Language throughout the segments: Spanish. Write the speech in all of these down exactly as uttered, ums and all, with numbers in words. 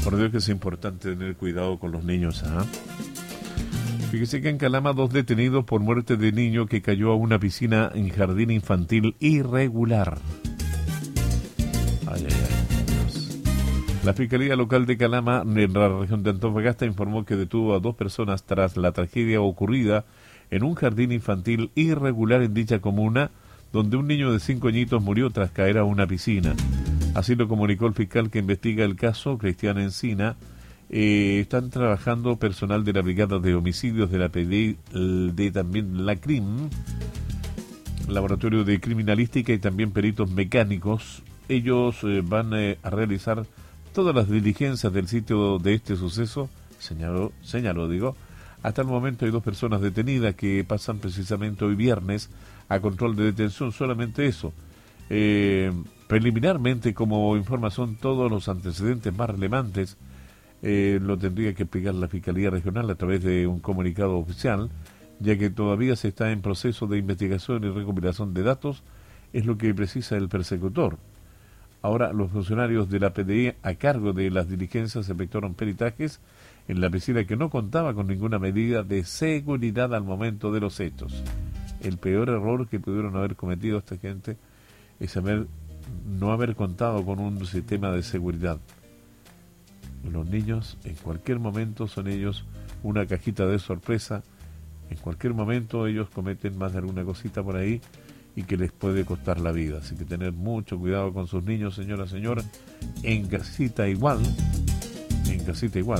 Por Dios que es importante tener cuidado con los niños, ¿ah? Fíjese que en Calama dos detenidos por muerte de niño que cayó a una piscina en jardín infantil irregular. Ay, ay, ay. Dios. La Fiscalía Local de Calama, en la región de Antofagasta, informó que detuvo a dos personas tras la tragedia ocurrida en un jardín infantil irregular en dicha comuna, donde un niño de cinco añitos murió tras caer a una piscina. Así lo comunicó el fiscal que investiga el caso, Cristian Encina. Eh, están trabajando personal de la Brigada de Homicidios de la P D I, de también la C R I M, Laboratorio de Criminalística y también peritos mecánicos. Ellos eh, van eh, a realizar todas las diligencias del sitio de este suceso, señaló, señaló, digo. Hasta el momento hay dos personas detenidas que pasan precisamente hoy viernes a control de detención, solamente eso. Eh, preliminarmente, como información, todos los antecedentes más relevantes Eh, lo tendría que explicar la Fiscalía Regional a través de un comunicado oficial, ya que todavía se está en proceso de investigación y recopilación de datos, es lo que precisa el persecutor. Ahora, los funcionarios de la P D I a cargo de las diligencias efectuaron peritajes en la piscina que no contaba con ninguna medida de seguridad al momento de los hechos. El peor error que pudieron haber cometido esta gente es haber, no haber contado con un sistema de seguridad. Los niños en cualquier momento son ellos una cajita de sorpresa, en cualquier momento ellos cometen más de alguna cosita por ahí y que les puede costar la vida, así que tener mucho cuidado con sus niños, señora, señora, en casita igual, en casita igual.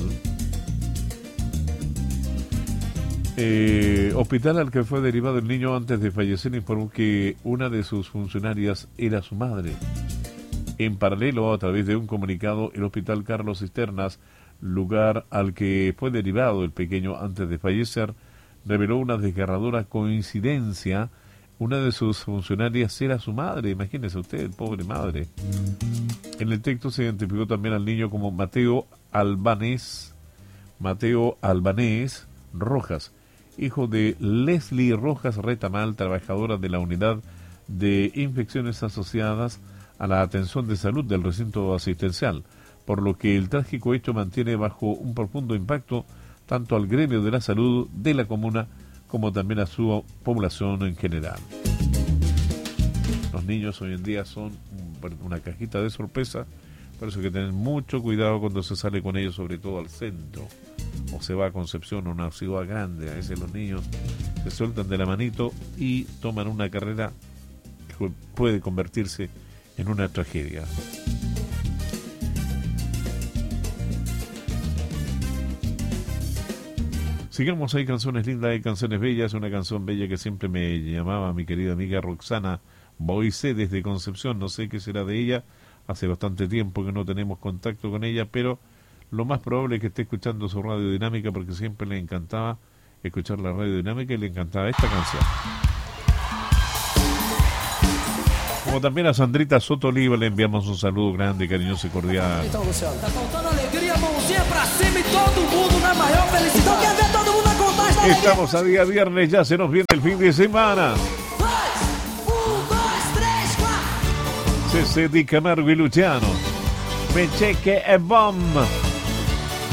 Eh, hospital al que fue derivado el niño antes de fallecer informó que una de sus funcionarias era su madre. En paralelo, a través de un comunicado, el Hospital Carlos Cisternas, lugar al que fue derivado el pequeño antes de fallecer, reveló una desgarradora coincidencia. Una de sus funcionarias era su madre, imagínese usted, pobre madre. En el texto se identificó también al niño como Mateo Albanés, Mateo Albanés Rojas, hijo de Leslie Rojas Retamal, trabajadora de la Unidad de Infecciones Asociadas a la atención de salud del recinto asistencial, por lo que el trágico hecho mantiene bajo un profundo impacto tanto al gremio de la salud de la comuna como también a su población en general. Los niños hoy en día son una cajita de sorpresa, por eso hay que tener mucho cuidado cuando se sale con ellos, sobre todo al centro, o se va a Concepción, una ciudad grande. A veces los niños se sueltan de la manito y toman una carrera que puede convertirse en una tragedia. Sigamos, hay canciones lindas, hay canciones bellas. Una canción bella que siempre me llamaba mi querida amiga Roxana Boisé desde Concepción. No sé qué será de ella, hace bastante tiempo que no tenemos contacto con ella, pero lo más probable es que esté escuchando su radio dinámica, porque siempre le encantaba escuchar la radio dinámica y le encantaba esta canción. Como también a Sandrita Soto Oliva le enviamos un saludo grande, cariñoso y cordial. Então, Luciano, tá faltando alegria, mãozinha pra cima e todo mundo na maior felicidade. Então quer ver todo mundo a contar esta alegria? Estamos a día viernes, ya se nos viene el fin de semana. Um, dois, três, quatro. C C di Camargo y Luciano. Me cheque e bom.